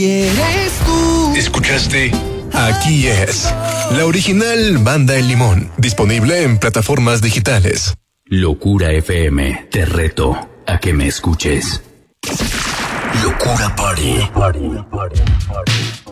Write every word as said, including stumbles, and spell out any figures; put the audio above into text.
Y eres tú. ¿Escuchaste? Aquí es la original Banda El Limón, disponible en plataformas digitales. Locura F M, te reto a que me escuches. Locura Party. Party, party, party.